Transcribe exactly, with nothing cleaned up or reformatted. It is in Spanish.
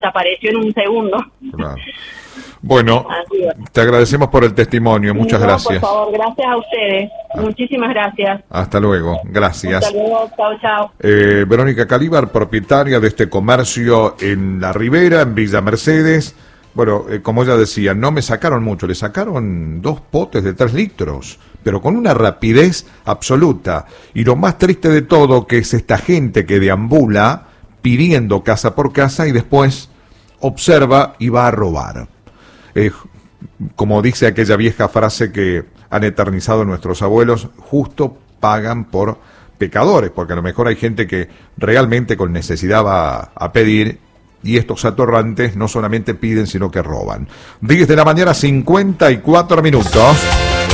desapareció en un segundo. Claro. Bueno, te agradecemos por el testimonio, muchas no, gracias. Por favor, gracias a ustedes, ah. muchísimas gracias. Hasta luego, gracias. Hasta luego, chao, chao. Eh, Verónica Calíbar, propietaria de este comercio en La Ribera, en Villa Mercedes. Bueno, eh, como ella decía, no me sacaron mucho, le sacaron dos potes de tres litros, pero con una rapidez absoluta. Y lo más triste de todo, que es esta gente que deambula pidiendo casa por casa y después observa y va a robar. Eh, como dice aquella vieja frase que han eternizado nuestros abuelos, justo pagan por pecadores, porque a lo mejor hay gente que realmente con necesidad va a pedir, y estos atorrantes no solamente piden, sino que roban. diez de la mañana, cincuenta y cuatro minutos.